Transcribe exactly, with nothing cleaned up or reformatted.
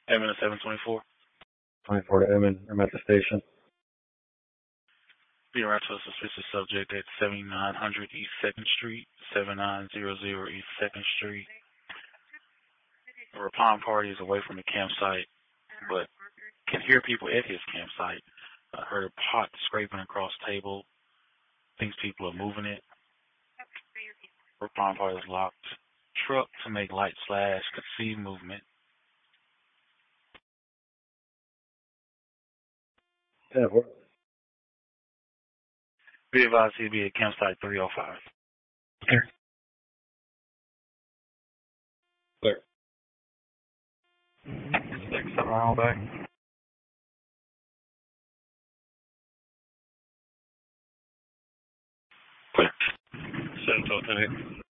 Edmond seven twenty-four. twenty-four to Edmond. I'm at the station. Be around to a suspicious subject at seventy-nine hundred East second Street, seventy-nine hundred East second Street. The replying party is away from the campsite, but can hear people at his campsite. I heard a pot scraping across the table. Thinks people are moving it. Replying party is locked. Truck to make light slash could see movement. Yeah, what? Be advised he'll be at campsite three oh five. Clear. Clear. Six, seven mile back. Clear. Seven, twelve, ten, eight.